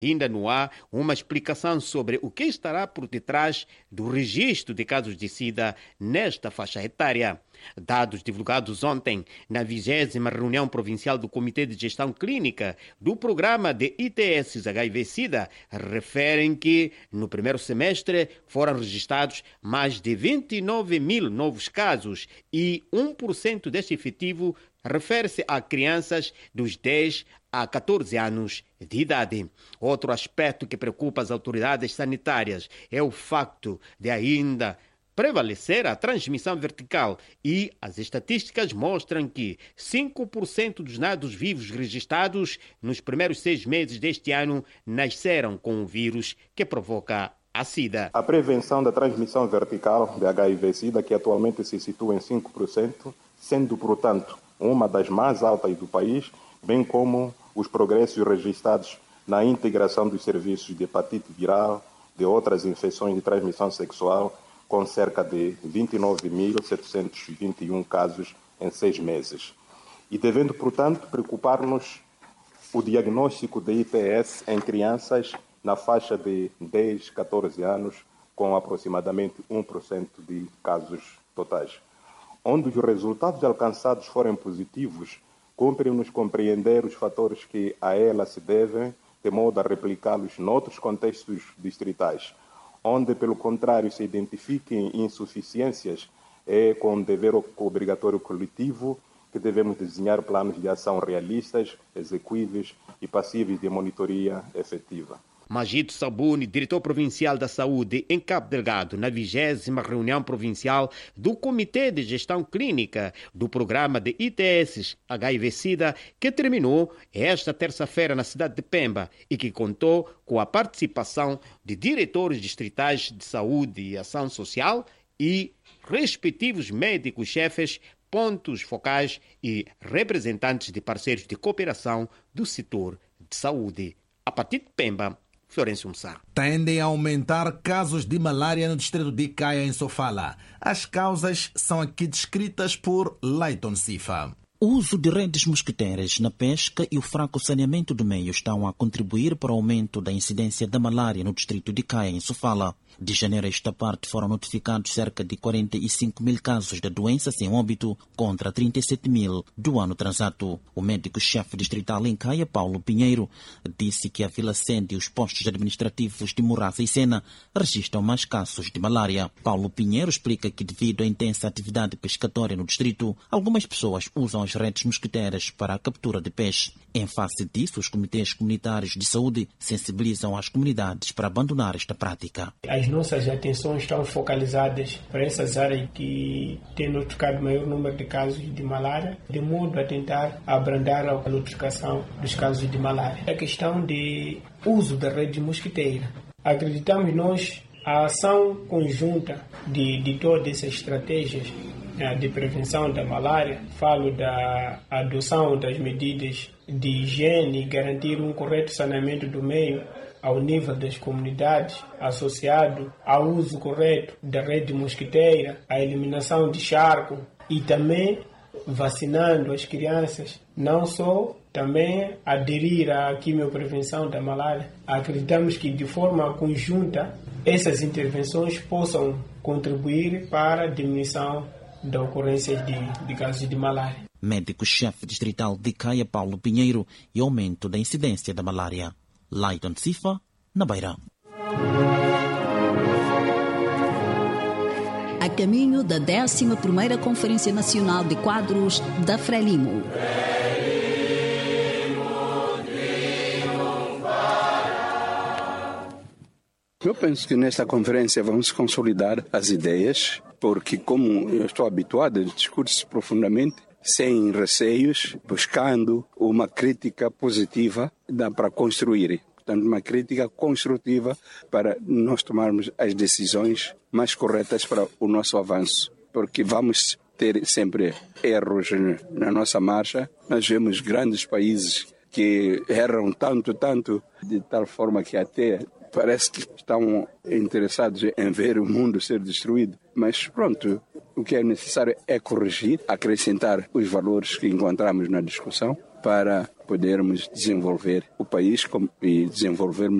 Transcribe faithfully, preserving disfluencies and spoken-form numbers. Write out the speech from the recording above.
Ainda não há uma explicação sobre o que estará por detrás do registro de casos de SIDA nesta faixa etária. Dados divulgados ontem na vigésima reunião provincial do Comitê de Gestão Clínica do Programa de I T S H I V-SIDA referem que no primeiro semestre foram registrados mais de vinte e nove mil novos casos e um por cento deste efetivo refere-se a crianças dos dez a catorze anos de idade. Outro aspecto que preocupa as autoridades sanitárias é o facto de ainda prevalecer a transmissão vertical e as estatísticas mostram que cinco por cento dos nados vivos registrados nos primeiros seis meses deste ano nasceram com o vírus que provoca a SIDA. A prevenção da transmissão vertical de H I V-SIDA, que atualmente se situa em cinco por cento, sendo, portanto, uma das mais altas do país, bem como os progressos registrados na integração dos serviços de hepatite viral, de outras infecções de transmissão sexual, com cerca de vinte e nove mil setecentos e vinte e um casos em seis meses. E devendo, portanto, preocupar-nos o diagnóstico de I T S em crianças na faixa de dez a catorze anos, com aproximadamente um por cento de casos totais. Onde os resultados alcançados forem positivos, cumpre-nos compreender os fatores que a ela se devem, de modo a replicá-los noutros contextos distritais. Onde, pelo contrário, se identifiquem insuficiências, é com um dever obrigatório coletivo que devemos desenhar planos de ação realistas, execuíveis e passíveis de monitoria efetiva. Magito Sabuni, diretor provincial da saúde em Cabo Delgado, na vigésima reunião provincial do Comitê de Gestão Clínica do Programa de I T S H I V-SIDA, que terminou esta terça-feira na cidade de Pemba e que contou com a participação de diretores distritais de saúde e ação social e respectivos médicos-chefes, pontos focais e representantes de parceiros de cooperação do setor de saúde. A partir de Pemba, Florencio Mussar. Tendem a aumentar casos de malária no distrito de Caia, em Sofala. As causas são aqui descritas por Leiton Sifa. O uso de redes mosquiteiras na pesca e o fraco saneamento do meio estão a contribuir para o aumento da incidência da malária no distrito de Caia, em Sofala. De janeiro a esta parte foram notificados cerca de quarenta e cinco mil casos da doença sem óbito contra trinta e sete mil do ano transato. O médico-chefe distrital em Caia, Paulo Pinheiro, disse que a Vila Sende e os postos administrativos de Morraça e Sena registram mais casos de malária. Paulo Pinheiro explica que devido à intensa atividade pescatória no distrito, algumas pessoas usam as redes mosquiteiras para a captura de peixe. Em face disso, os comitês comunitários de saúde sensibilizam as comunidades para abandonar esta prática. As nossas atenções estão focalizadas para essas áreas que têm notificado maior número de casos de malária, de modo a tentar abrandar a notificação dos casos de malária. A questão de uso da rede mosquiteira. Acreditamos nós a ação conjunta de, de todas essas estratégias de prevenção da malária, falo da adoção das medidas de higiene e garantir um correto saneamento do meio ao nível das comunidades, associado ao uso correto da rede mosquiteira, a eliminação de charco e também vacinando as crianças, não só também aderir à quimioprevenção da malária. Acreditamos que de forma conjunta essas intervenções possam contribuir para a diminuição da ocorrência de, de casos de malária. Médico-chefe distrital de Caia, Paulo Pinheiro, e aumento da incidência da malária. Leiton Sifa, na Beira. A caminho da décima primeira Conferência Nacional de Quadros da Frelimo. Eu penso que nesta conferência vamos consolidar as ideias, porque como eu estou habituado a discutir profundamente, sem receios, buscando uma crítica positiva, dá para construir. Portanto, uma crítica construtiva para nós tomarmos as decisões mais corretas para o nosso avanço. Porque vamos ter sempre erros na nossa marcha. Nós vemos grandes países que erram tanto, tanto, de tal forma que até parece que estão interessados em ver o mundo ser destruído. Mas pronto, o que é necessário é corrigir, acrescentar os valores que encontramos na discussão para podermos desenvolver o país e desenvolvermos